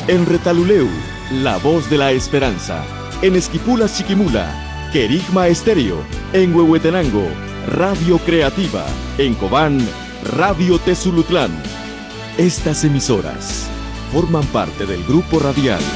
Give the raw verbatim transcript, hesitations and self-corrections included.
En Retaluleu, La Voz de la Esperanza. En Esquipula, Chiquimula, Querigma Estéreo. En Huehuetenango, Radio Creativa. En Cobán, Radio Tezulutlán. Estas emisoras forman parte del Grupo Radial